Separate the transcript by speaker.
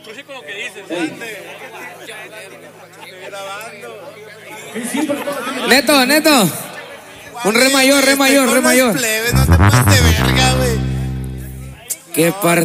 Speaker 1: Neto. Un re mayor.
Speaker 2: Plebe, no te pases de verga, güey.
Speaker 1: Qué parte.